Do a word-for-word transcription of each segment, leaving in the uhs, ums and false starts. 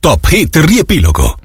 Top Hit Riepilogo.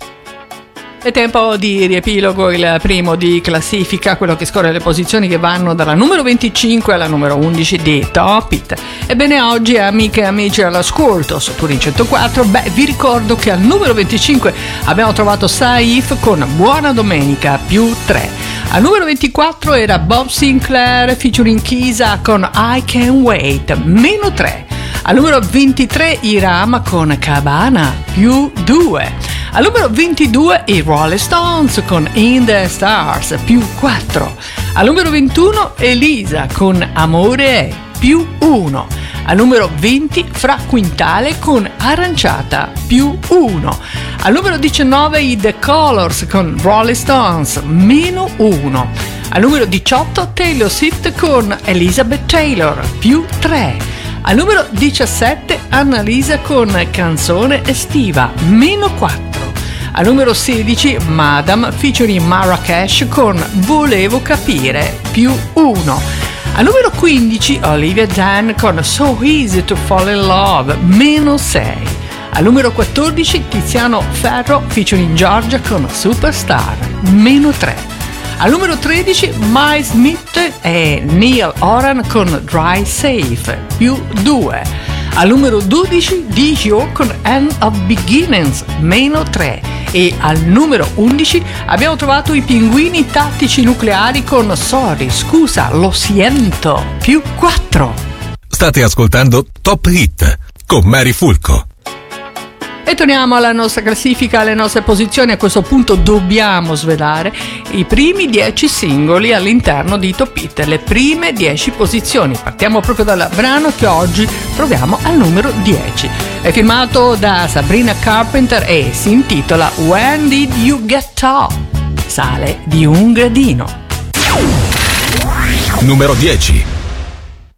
È tempo di riepilogo, il primo di classifica, quello che scorre le posizioni che vanno dalla numero venticinque alla numero undici di Top Hit. Ebbene, oggi, amiche e amici all'ascolto su Turin centoquattro, beh, vi ricordo che al numero venticinque abbiamo trovato Saif con Buona Domenica più tre. Al numero ventiquattro era Bob Sinclair featuring Kisa con I Can't Wait meno tre. Al numero ventitré Iram con Cabana più due. Al numero ventidue i Rolling Stones con In the Stars più quattro. Al numero ventuno Elisa con Amore più uno. Al numero venti Fra Quintale con Aranciata più uno. Al numero diciannove i The Colors con Rolling Stones meno uno. Al numero diciotto Taylor Swift con Elizabeth Taylor più tre. Al numero diciassette Annalisa con Canzone estiva meno quattro. Al numero sedici Madam featuring Marrakesh con Volevo capire più uno. Al numero quindici Olivia Dan con So Easy to Fall in Love meno sei. Al numero quattordici Tiziano Ferro featuring Giorgia con Superstar meno tre. Al numero tredici Miles Smith e Neil Horan con Dry Safe più due. Al numero dodici Dio con End of Beginnings meno tre. E al numero undici abbiamo trovato i Pinguini Tattici Nucleari con Sorry, scusa, lo siento più quattro. State ascoltando Top Hit con Mary Fulco. E torniamo alla nostra classifica, alle nostre posizioni. A questo punto dobbiamo svelare i primi dieci singoli all'interno di Top Hit, le prime dieci posizioni. Partiamo proprio dal brano che oggi troviamo al numero dieci. È firmato da Sabrina Carpenter e si intitola When Did You Get Tall? Sale di un gradino. Numero dieci.